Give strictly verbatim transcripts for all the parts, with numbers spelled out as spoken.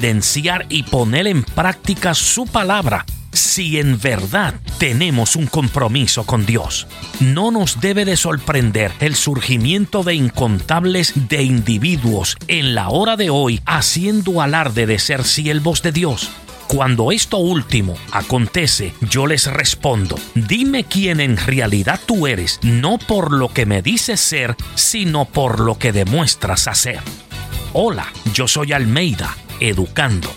evidenciar y poner en práctica su palabra. Si en verdad tenemos un compromiso con Dios, no nos debe de sorprender el surgimiento de incontables de individuos en la hora de hoy haciendo alarde de ser siervos de Dios. Cuando esto último acontece, yo les respondo: dime quién en realidad tú eres, no por lo que me dices ser, sino por lo que demuestras hacer. Hola, yo soy Almeida, educando.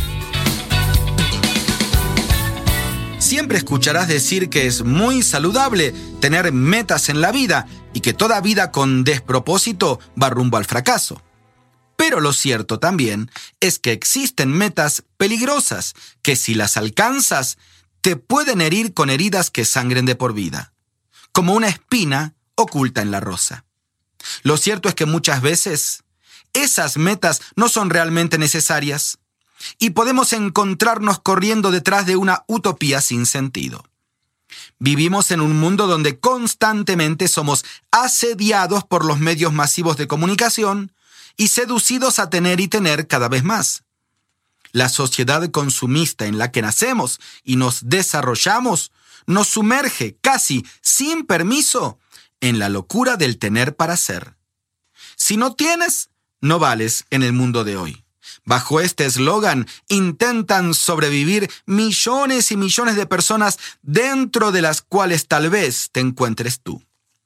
Siempre escucharás decir que es muy saludable tener metas en la vida y que toda vida con despropósito va rumbo al fracaso. Pero lo cierto también es que existen metas peligrosas que si las alcanzas te pueden herir con heridas que sangren de por vida, como una espina oculta en la rosa. Lo cierto es que muchas veces esas metas no son realmente necesarias y podemos encontrarnos corriendo detrás de una utopía sin sentido. Vivimos en un mundo donde constantemente somos asediados por los medios masivos de comunicación y seducidos a tener y tener cada vez más. La sociedad consumista en la que nacemos y nos desarrollamos nos sumerge casi sin permiso en la locura del tener para ser. Si no tienes, no vales en el mundo de hoy. Bajo este eslogan intentan sobrevivir millones y millones de personas dentro de las cuales tal vez te encuentres tú.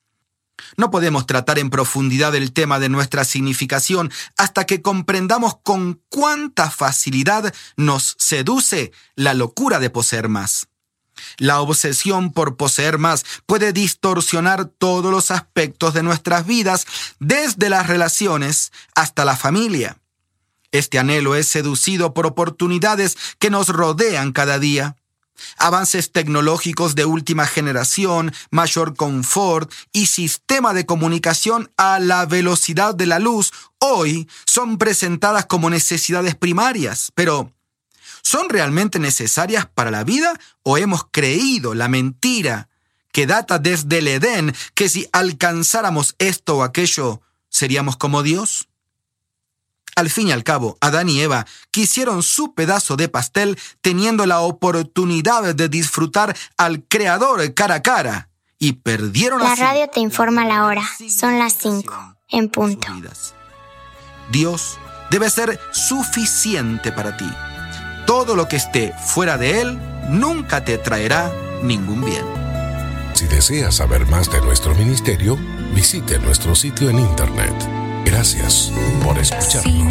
No podemos tratar en profundidad el tema de nuestra significación hasta que comprendamos con cuánta facilidad nos seduce la locura de poseer más. La obsesión por poseer más puede distorsionar todos los aspectos de nuestras vidas, desde las relaciones hasta la familia. Este anhelo es seducido por oportunidades que nos rodean cada día. Avances tecnológicos de última generación, mayor confort y sistema de comunicación a la velocidad de la luz hoy son presentadas como necesidades primarias. Pero, ¿son realmente necesarias para la vida o hemos creído la mentira que data desde el Edén que si alcanzáramos esto o aquello seríamos como Dios? Al fin y al cabo, Adán y Eva quisieron su pedazo de pastel teniendo la oportunidad de disfrutar al Creador cara a cara y perdieron la así. La radio te informa la hora. Son las cinco, en punto. Dios debe ser suficiente para ti. Todo lo que esté fuera de Él nunca te traerá ningún bien. Si deseas saber más de nuestro ministerio, visite nuestro sitio en internet. Gracias por escucharnos.